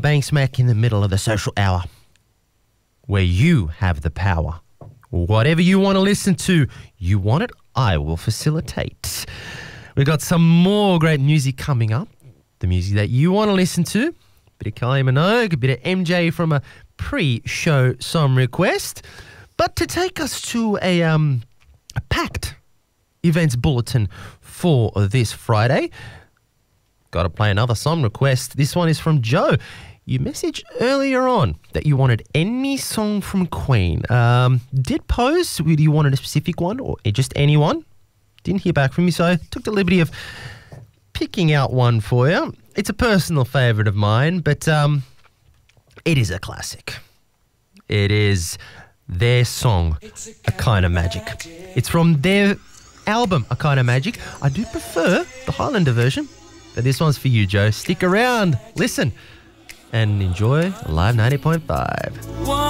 bang smack in the middle of the social hour, where you have the power. Whatever you want to listen to, you want it, I will facilitate. We've got some more great music coming up. The music that you want to listen to. A bit of Kylie Minogue, a bit of MJ from a pre-show song request. But to take us to a packed events bulletin for this Friday, got to play another song request. This one is from Joe. You messaged earlier on that you wanted any song from Queen. Did pose whether you wanted a specific one or just any one. Didn't hear back from you, so I took the liberty of picking out one for you. It's a personal favourite of mine, but it is a classic. It is their song, A Kind of Magic. It's from their album, A Kind of Magic. I do prefer the Highlander version, but this one's for you, Joe. Stick around, listen, and enjoy Live 90.5.